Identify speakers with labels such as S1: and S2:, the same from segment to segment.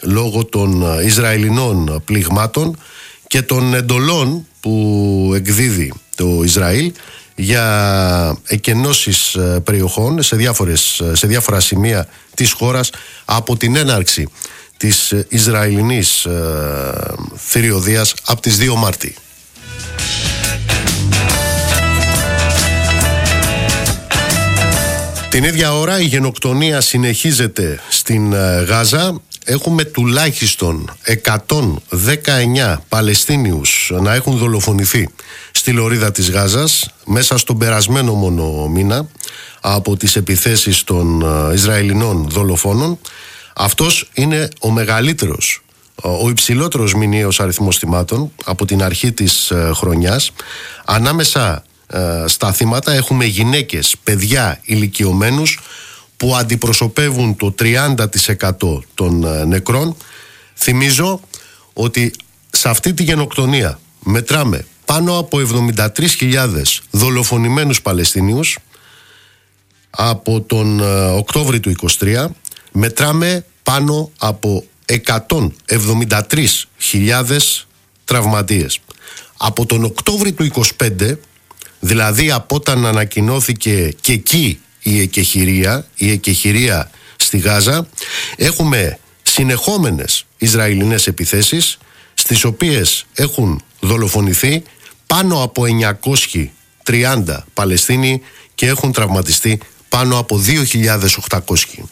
S1: λόγω των Ισραηλινών πληγμάτων και των εντολών που εκδίδει το Ισραήλ για εκενώσεις περιοχών σε διάφορα σημεία της χώρας από την έναρξη της Ισραηλινής θηριωδίας από τις 2 Μάρτη. Την ίδια ώρα η γενοκτονία συνεχίζεται στην Γάζα. Έχουμε τουλάχιστον 119 Παλαιστίνιους να έχουν δολοφονηθεί στη λωρίδα της Γάζας μέσα στον περασμένο μόνο μήνα από τις επιθέσεις των Ισραηλινών δολοφόνων. Αυτός είναι ο μεγαλύτερος, ο υψηλότερος μηνιαίος αριθμός θυμάτων από την αρχή της χρονιάς. Ανάμεσα στα θύματα έχουμε γυναίκες, παιδιά, ηλικιωμένους που αντιπροσωπεύουν το 30% των νεκρών. Θυμίζω ότι σε αυτή τη γενοκτονία μετράμε πάνω από 73.000 δολοφονημένους Παλαιστίνιους. Από τον Οκτώβρη του 23 μετράμε πάνω από 173.000 τραυματίες. Από τον Οκτώβρη του 25, δηλαδή από όταν ανακοινώθηκε και εκεί η εκεχηρία στη Γάζα, έχουμε συνεχόμενες Ισραηλινές επιθέσεις στις οποίες έχουν δολοφονηθεί πάνω από 930 Παλαιστίνοι και έχουν τραυματιστεί πάνω από 2.800.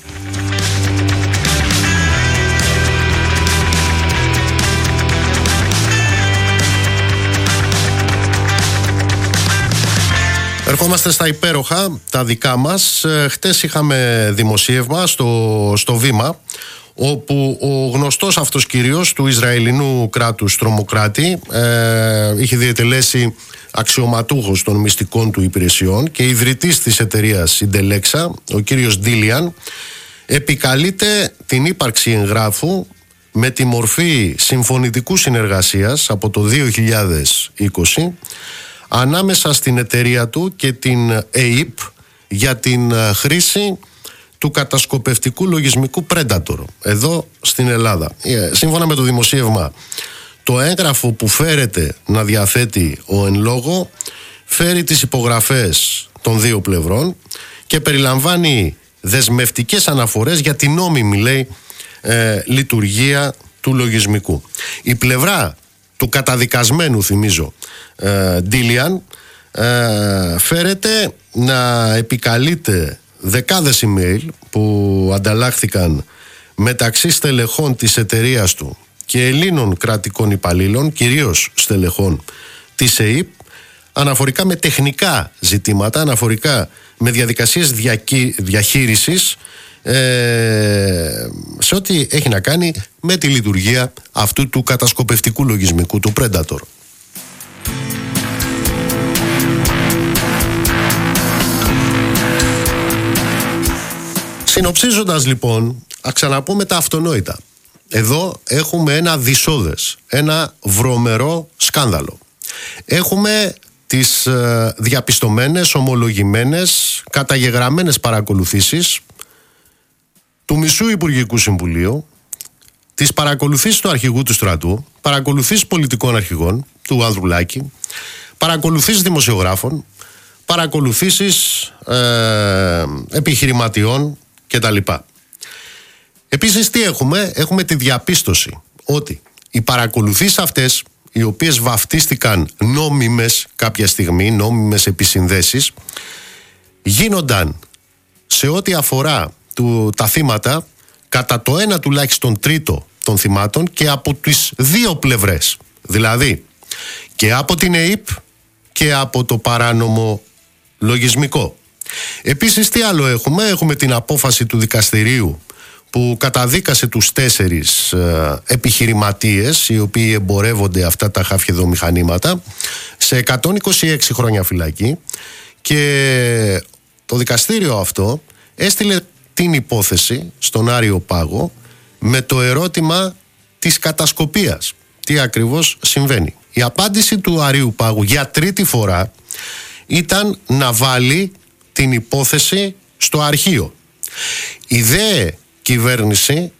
S1: Ερχόμαστε στα υπέροχα, τα δικά μας. Χτες είχαμε δημοσίευμα στο Βήμα, όπου ο γνωστός αυτός κυρίως του Ισραηλινού κράτους τρομοκράτη είχε διετελέσει αξιωματούχος των μυστικών του υπηρεσιών και ιδρυτής της εταιρείας Συντελέξα, ο κύριος Ντίλιαν, επικαλείται την ύπαρξη εγγράφου με τη μορφή συμφωνητικού συνεργασίας από το 2020 ανάμεσα στην εταιρεία του και την ΕΙΠ για την χρήση του κατασκοπευτικού λογισμικού Predator εδώ στην Ελλάδα. Σύμφωνα με το δημοσίευμα, το έγγραφο που φέρεται να διαθέτει ο εν λόγω φέρει τις υπογραφές των δύο πλευρών και περιλαμβάνει δεσμευτικές αναφορές για την νόμιμη, λέει, λειτουργία του λογισμικού. Η πλευρά του καταδικασμένου, θυμίζω, Ντίλιαν, φέρεται να επικαλείται δεκάδες email που ανταλλάχθηκαν μεταξύ στελεχών της εταιρείας του και Ελλήνων κρατικών υπαλλήλων, κυρίως στελεχών της ΕΙΠ, αναφορικά με τεχνικά ζητήματα, αναφορικά με διαδικασίες διαχείρισης σε ό,τι έχει να κάνει με τη λειτουργία αυτού του κατασκοπευτικού λογισμικού του Predator. Συνοψίζοντας λοιπόν, ξαναπούμε τα αυτονόητα. Εδώ έχουμε ένα δυσόδες, ένα βρωμερό σκάνδαλο. Έχουμε τις διαπιστωμένες, ομολογημένες, καταγεγραμμένες παρακολουθήσεις του μισού Υπουργικού Συμβουλίου, τις παρακολουθήσεις του αρχηγού του στρατού, παρακολουθήσεις πολιτικών αρχηγών, του Ανδρουλάκη, παρακολουθήσεις δημοσιογράφων, παρακολουθήσεις επιχειρηματιών κτλ. Επίσης τι έχουμε? Έχουμε τη διαπίστωση ότι οι παρακολουθήσεις αυτές, οι οποίες βαφτίστηκαν νόμιμες κάποια στιγμή, νόμιμες επισυνδέσεις, γίνονταν σε ό,τι αφορά τα θύματα κατά το 1 τουλάχιστον τρίτο των θυμάτων και από τις δύο πλευρές. Δηλαδή και από την ΕΙΠ και από το παράνομο λογισμικό. Επίσης τι άλλο έχουμε? Έχουμε την απόφαση του δικαστηρίου που καταδίκασε τους 4 επιχειρηματίες οι οποίοι εμπορεύονται αυτά τα χαφιεδομηχανήματα σε 126 χρόνια φυλακή, και το δικαστήριο αυτό έστειλε την υπόθεση στον Άριο Πάγο με το ερώτημα της κατασκοπίας. Τι ακριβώς συμβαίνει? Η απάντηση του Αρίου Πάγου για τρίτη φορά ήταν να βάλει την υπόθεση στο αρχείο. Η δε κυβέρνηση